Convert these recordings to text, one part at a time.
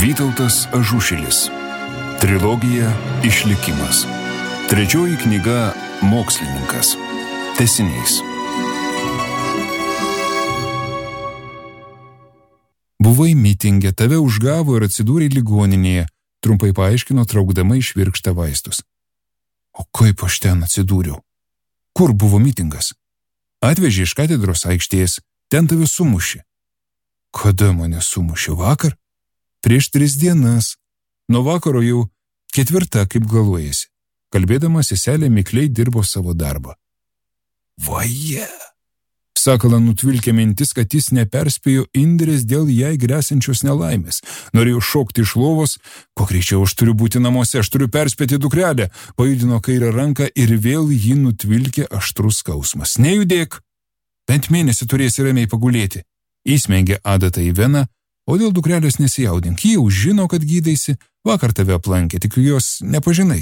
Vytautas Ažušilis. Trilogija Išlikimas. Trečioji knyga Mokslininkas. Tęsinys. Buvai mitinge, tave užgavo ir atsidūrė ligoninėje, trumpai paaiškino, traukdama iš virkštą vaistus. O kaip aš ten atsidūriau? Kur buvo mitingas? Atvežė iš katedros aikštės, ten tave sumušė. Kada mane sumušė? Vakar? Prieš 3 dienas. Nuo vakaro jau 4, kaip galvojasi. Kalbėdama, seselė mikliai dirbo savo darbą. Vaje! Sakalą nutvilkė mintis, kad jis neperspėjo Indrės dėl jai gresiančios nelaimės. Norėjo šokti iš lovos, kuo greičiau aš turiu būti namuose, aš turiu perspėti dukrelę. Pajudino kairę ranką ir vėl jį nutvilkė aštrus skausmas. Nejudėk! Bent mėnesį turėsi ramiai pagulėti. Įsmengė adatą į veną, o dėl dukrelės nesijaudink. Ji jau žino, kad gydaisi, vakar tave aplankė, tik jos nepažinai.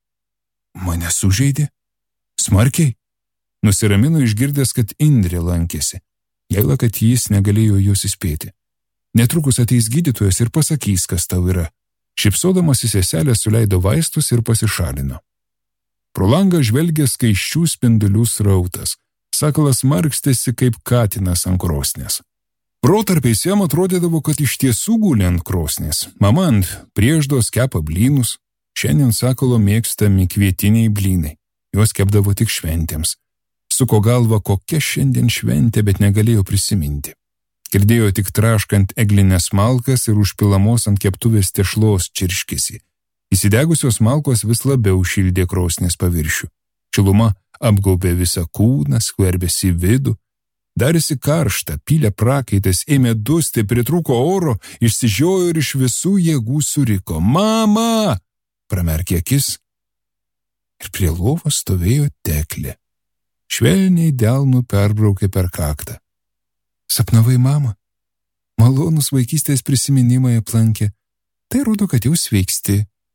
Mane sužeidė? Smarkiai? Nusiramino išgirdęs, kad Indrė lankėsi. Gaila, kad jis negalėjo jos įspėti. Netrukus ateis gydytojas ir pasakys, kas tau yra. Šipsodamas į seselę suleido vaistus ir pasišalino. Pro langą žvelgė skaisčių spindulių srautas. Sakalas markstėsi kaip katinas ant krosnės. Protarpiais jam atrodydavo, kad iš tiesų guli ant krosnės. Mama ant prieždos kepa blynus. Šiandien Sakalo mėgstami kvietiniai blynai. Juos kepdavo tik šventėms. Suko galva, kokia šiandien šventė, bet negalėjo prisiminti. Girdėjo tik traškant eglinės malkas ir užpilamos ant keptuvės tešlos čirškėsi. Įsidegusios malkos vis labiau šildė krosnės paviršių. Šiluma apgaubė visą kūną, skverbėsi į vidų. Darėsi karšta, pylė prakaitas, ėmė dusti, pritrūko oro, išsižiojo ir iš visų jėgų suriko. Mama! Pramerkė akis. Ir prie lovos stovėjo Teklė. Švelniai delnu perbraukė per kaktą. Sapnavai mamą? Malonus vaikystės prisiminimai aplankė. Tai rodo, kad jau sveiksti.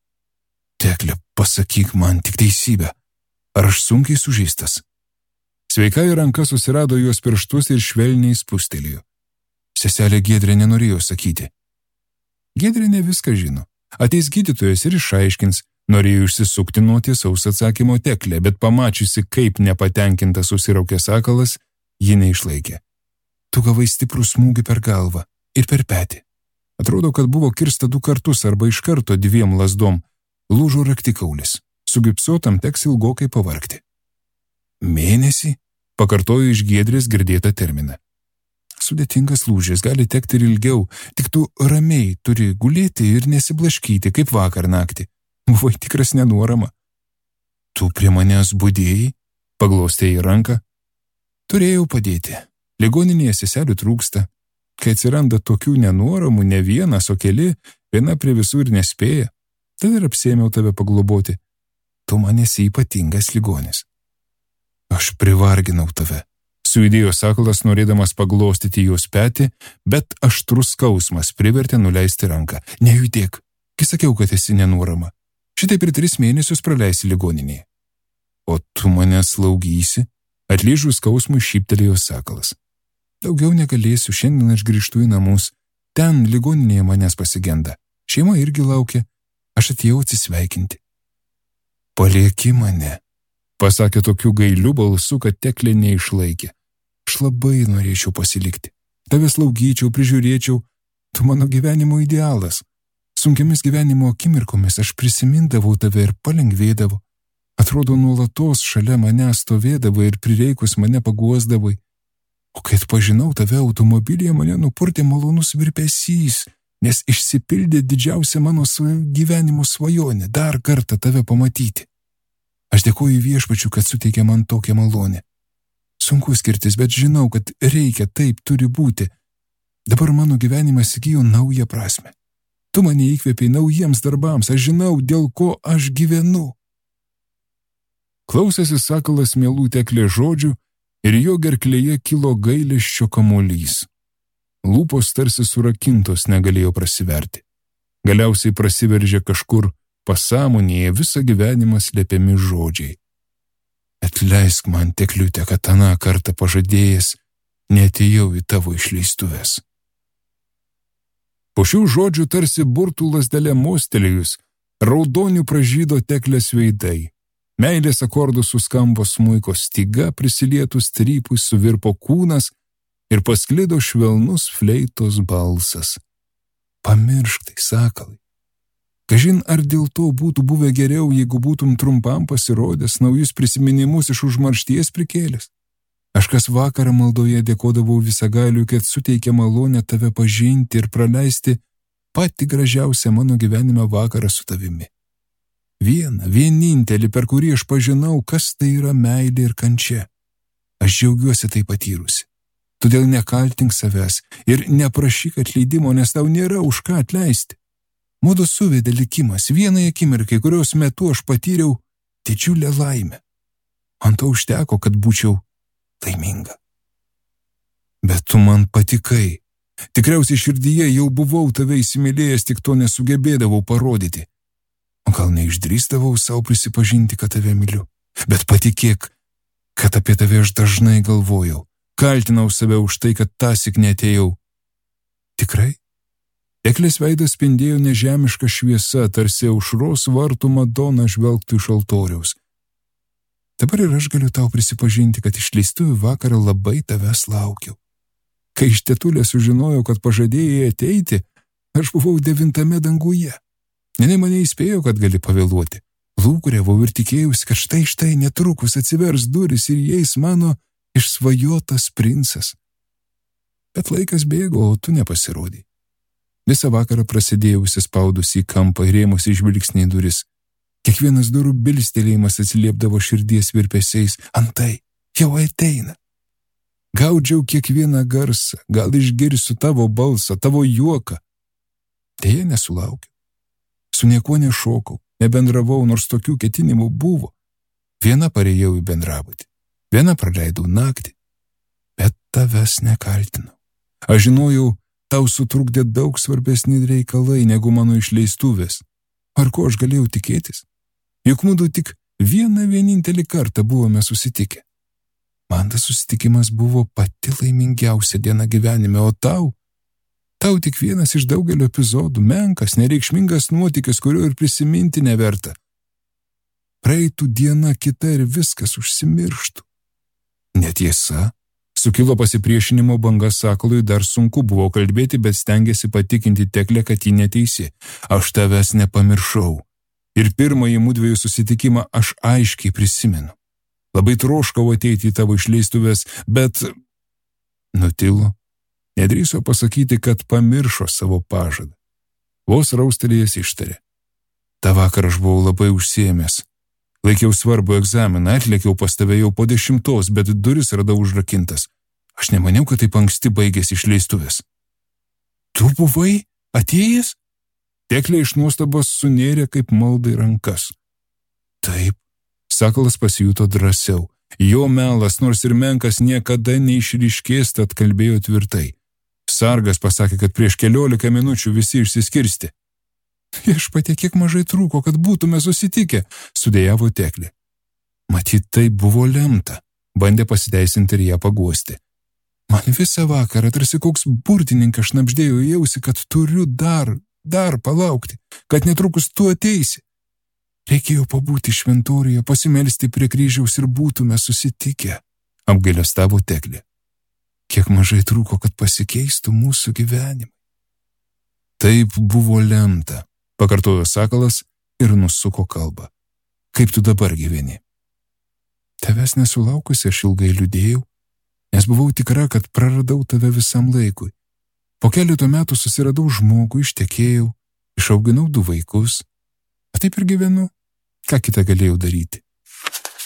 Teklė, pasakyk man tik teisybę. Ar aš sunkiai sužeistas? Sveika į ranką susirado jos pirštus ir švelniai spustelėjo. Seselė Giedrė nenorėjo sakyti. Giedrė ne viską žino. Ateis gydytojas ir išaiškins. Norėjo išsisukti nuo tiesaus atsakymo Teklė, bet pamačiusi, kaip nepatenkinta susiraukė Sakalas, ji neišlaikė. Tu gavai stiprų smūgį per galvą ir per petį. Atrodo, kad buvo kirsta 2 kartus arba iš karto 2 lazdom. Lūžo raktikaulis. Sugipsuotam teks ilgokai pavargti. Mėnesį? Pakartojo iš Giedrės girdėtą terminą. Sudėtingas lūžis, gali tekti ir ilgiau, tik tu ramiai turi gulėti ir nesiblaškyti, kaip vakar naktį. Buvai tikras nenuorama. Tu prie manęs budėjai? Paglostė į ranką. Turėjau padėti. Ligoninėje seselių trūksta. Kai atsiranda tokių nenuoramų, ne vienas, o keli, viena prie visų ir nespėja. Tad ir apsėmiau tave pagloboti. Tu man esi ypatingas ligonis. Aš privarginau tave. Sujudėjo Sakalas, norėdamas paglostyti jos petį, bet aštrus skausmas privertė nuleisti ranką. Nejudėk, kai sakiau, kad esi nenuorama. Šitai per 3 mėnesius praleisi ligoninėje. O tu mane slaugysi? Atlyžų skausmui šyptelėjo Sakalas. Daugiau negalėsiu, šiandien aš grįžtu į namus. Ten ligoninėje manęs pasigenda. Šeima irgi laukia. Aš atėjau atsisveikinti. Palieki mane, pasakė tokiu gailiu balsu, kad Teklė neišlaikė. Aš labai norėčiau pasilikti. Tave slaugyčiau, prižiūrėčiau. Tu mano gyvenimo idealas. Sunkiamis gyvenimo akimirkomis aš prisimindavau tave ir palengvėdavau. Atrodo, nuolatos šalia mane stovėdavai ir prireikus mane paguosdavai. O kai pažinau tave automobilyje, mane nupurtė malonus virpesys, nes išsipildė didžiausia mano gyvenimo svajonė dar kartą tave pamatyti. Aš dėkoju viešpačiu, kad suteikė man tokią malonę. Sunku skirtis, bet žinau, kad reikia, taip turi būti. Dabar mano gyvenimas įgijo naują prasmę. Tu mane įkvėpiai naujiems darbams, aš žinau, dėl ko aš gyvenu. Klausėsi Sakalas mielų Teklės žodžių ir jo gerklėje kilo gailesčio kamuolys. Lūpos tarsi surakintos negalėjo prasiverti. Galiausiai prasiveržė kažkur pasąmonėje visą gyvenimą slepiami žodžiai. Atleisk man, Tekliute, kad aną kartą pažadėjęs neatėjau į tavo išleistuves. Po šių žodžių tarsi burtų lasdelė mostelėjus, raudonių pražydo Teklės veidai. Meilės akordų suskambo smuiko styga, prisilietus strypui suvirpo kūnas ir pasklido švelnus fleitos balsas. Pamiršk tai, sakalai. Kažin ar dėl to būtų buvę geriau, jeigu būtum trumpam pasirodęs, naujus prisiminimus iš užmaršties prikėlęs. Aš kas vakarą maldoje dėkodavau visagaliui, kad suteikė malonę tave pažinti ir praleisti patį gražiausią mano gyvenime vakarą su tavimi. Vienintelį, per kurį aš pažinau, kas tai yra meilė ir kančia. Aš džiaugiuosi tai patyrusi. Todėl nekaltink savęs ir neprašyk atleidimo, nes tau nėra už ką atleisti. Mudu suvedė likimas vienai akimirkai, kurios metu aš patyriau didžiulę laimę. Ant to užteko, kad būčiau laiminga. Bet tu man patikai. Tikriausiai širdyje jau buvau tave įsimylėjęs, tik to nesugebėdavau parodyti. O gal neišdrįsdavau savo prisipažinti, kad tave myliu. Bet patikėk, kad apie tave aš dažnai galvojau. Kaltinau save už tai, kad tąsyk neatėjau. Tikrai? Teklės veidas spindėjo nežemiška šviesa, tarsi aušros vartų Madona žvelgtų iš altoriaus. Dabar ir aš galiu tau prisipažinti, kad išleistuvių vakarą labai tavęs laukiau. Kai iš tetulės sužinojau, kad pažadėjai ateiti, aš buvau 9 danguje. Jinai mane įspėjo, kad gali pavėluoti. Lūkuriavau ir tikėjausi, kad štai netrukus atsivers duris ir įeis mano išsvajotas princas. Bet laikas bėgo, o tu nepasirodei. Visą vakarą prasidėjau įsispaudusi į kampą ir ėmusi žvilgsnį į duris. Kiekvienas durų bilstelėjimas atsiliepdavo širdies virpesiais. Antai, jau ateina. Gaudžiau kiekvieną garsą, gal išgirsiu tavo balsą, tavo juoką. Deja, nesulaukiau. Su niekuo nešokau, nebendravau, nors tokių ketinimų buvo. Viena parėjau į bendrabutį, viena praleidau naktį, bet tavęs nekaltinau. Aš žinojau, tau sutrukdė daug svarbesni reikalai negu mano išleistuvės. Ar ko aš galėjau tikėtis? Juk mudu tik vienintelį kartą buvome susitikę. Man tas susitikimas buvo pati laimingiausia diena gyvenime, o tau tik vienas iš daugelio epizodų, menkas, nereikšmingas nuotykis, kurio ir prisiminti neverta. Praeitų diena kita ir viskas užsimirštų. Netiesa. Sukilo pasipriešinimo banga sakalui, dar sunku buvo kalbėti, bet stengėsi patikinti Teklę, kad ji neteisi. Aš tavęs nepamiršau. Ir pirmąjį mudviejų susitikimą aš aiškiai prisimenu. Labai troškau ateiti į tavo išleistuvės, bet nutilo. Nedrįso pasakyti, kad pamiršo savo pažadą. Vos raustelėjęs ištarė. Ta vakar aš buvau labai užsiėmęs. Laikiau svarbų egzaminą, atlėkiau pas tave jau po 10, bet duris radau užrakintas. Aš nemaniau, kad taip anksti baigėsi išleistuvės. Tu buvai atėjęs? Teklė iš nuostabos sunėrė kaip maldai rankas. Taip, sakalas pasijuto drąsiau. Jo melas, nors ir menkas, niekada neišryškės, tad kalbėjo tvirtai. Sargas pasakė, kad prieš 14 minučių visi išsiskirsti. Viešpatie, kiek mažai trūko, kad būtume susitikę, sudėjavo Teklė. Matyt, tai buvo lemta, bandė pasiteisinti ir ją paguosti. Man visą vakarą tarsi koks burtininkas šnabždėjo į ausį, kad turiu dar palaukti, kad netrukus tu ateisi. Reikėjo pabūti šventoriuje, pasimelsti prie kryžiaus ir būtume susitikę, apgailestavo Teklė. Kiek mažai trūko, kad pasikeistų mūsų gyvenimai. Taip buvo lemta, pakartojo sakalas ir nusuko kalbą. Kaip tu dabar gyveni? Tavęs nesulaukusi aš ilgai liūdėjau, nes buvau tikra, kad praradau tave visam laikui. Po keletų metų susiradau žmogų, ištekėjau, išauginau 2 vaikus. Taip ir gyvenu. Ką kitą galėjau daryti?